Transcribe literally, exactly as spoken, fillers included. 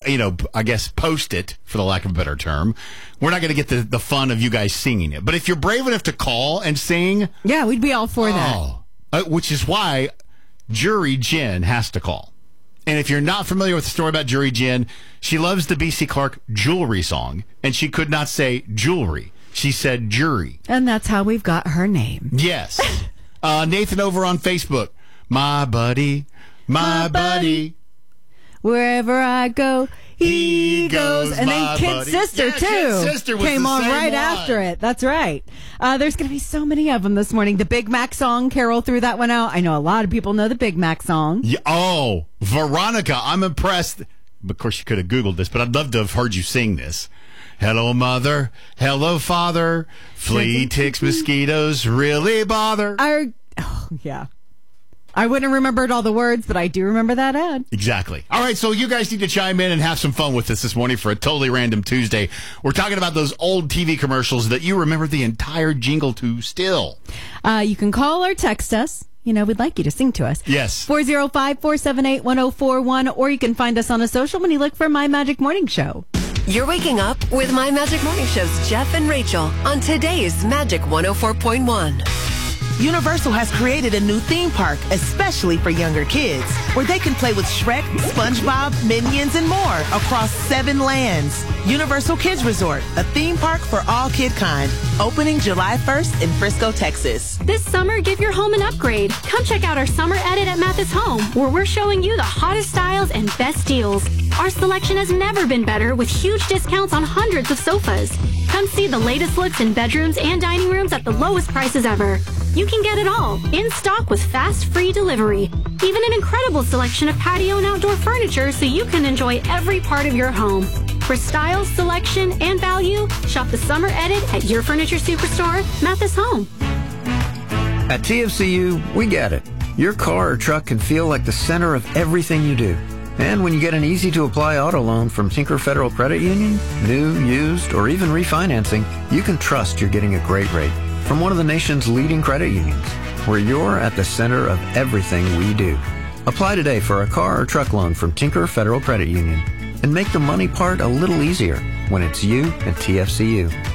you know, I guess post it, for the lack of a better term, we're not going to get the, the fun of you guys singing it. But if you're brave enough to call and sing... Yeah, we'd be all for oh, that. Uh, which is why Jury Jen has to call. And if you're not familiar with the story about Jury Jen, she loves the B C Clarke Jewelry song, and she could not say jewelry. She said jury. And that's how we've got her name. Yes. uh, Nathan over on Facebook. My buddy, my, my buddy. Wherever I go, he, he goes. goes. And then Kid buddy. Sister, yeah, too, Kid Sister was came the on same right one. after it. That's right. Uh, there's going to be so many of them this morning. The Big Mac song, Carol threw that one out. I know a lot of people know the Big Mac song. Yeah, oh, Veronica, I'm impressed. Of course, you could have Googled this, but I'd love to have heard you sing this. Hello, mother. Hello, father. Flea, ticks, mosquitoes really bother. Our, oh, yeah. I wouldn't have remembered all the words, but I do remember that ad. Exactly. All right, so you guys need to chime in and have some fun with us this morning for a totally random Tuesday. We're talking about those old T V commercials that you remember the entire jingle to still. Uh, you can call or text us. You know, we'd like you to sing to us. Yes. four oh five, four seven eight, one oh four one, or you can find us on a social when you look for My Magic Morning Show. You're waking up with My Magic Morning Show's Jeff and Rachel on today's Magic one oh four point one. Universal has created a new theme park especially for younger kids, where they can play with Shrek, SpongeBob, Minions, and more across seven lands. Universal Kids Resort, a theme park for all kid kind, opening July first in Frisco, Texas. This summer, give your home an upgrade. Come check out our summer edit at Mathis Home, where we're showing you the hottest styles and best deals. Our selection has never been better, with huge discounts on hundreds of sofas. Come see the latest looks in bedrooms and dining rooms at the lowest prices ever. You can get it all, in stock with fast, free delivery. Even an incredible selection of patio and outdoor furniture so you can enjoy every part of your home. For style, selection, and value, shop the summer edit at your furniture superstore, Mathis Home. At T F C U, we get it. Your car or truck can feel like the center of everything you do. And when you get an easy-to-apply auto loan from Tinker Federal Credit Union, new, used, or even refinancing, you can trust you're getting a great rate from one of the nation's leading credit unions, where you're at the center of everything we do. Apply today for a car or truck loan from Tinker Federal Credit Union and make the money part a little easier when it's you at T F C U.